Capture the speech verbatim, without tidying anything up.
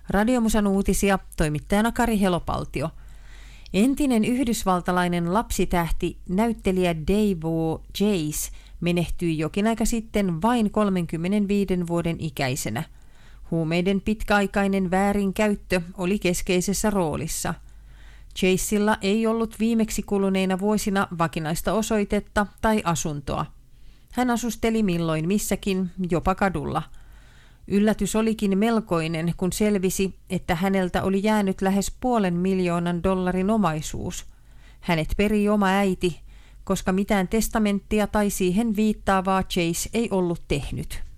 Radiomusan uutisia toimittajana Kari Helopaltio. Entinen yhdysvaltalainen lapsitähti näyttelijä Daewoo Jace menehtyi jokin aika sitten vain kolmenkymmenenviiden vuoden ikäisenä. Huumeiden pitkäaikainen väärinkäyttö oli keskeisessä roolissa. Jacella ei ollut viimeksi kuluneina vuosina vakinaista osoitetta tai asuntoa. Hän asusteli milloin missäkin, jopa kadulla. Yllätys olikin melkoinen, kun selvisi, että häneltä oli jäänyt lähes puolen miljoonan dollarin omaisuus. Hänet peri oma äiti, koska mitään testamenttia tai siihen viittaavaa Jace ei ollut tehnyt.